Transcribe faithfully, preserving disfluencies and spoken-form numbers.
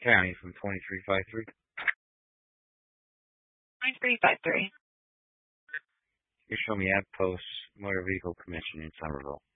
County from twenty-three fifty-three. twenty-three fifty-three. You show me ad post motor vehicle commission in Somerville.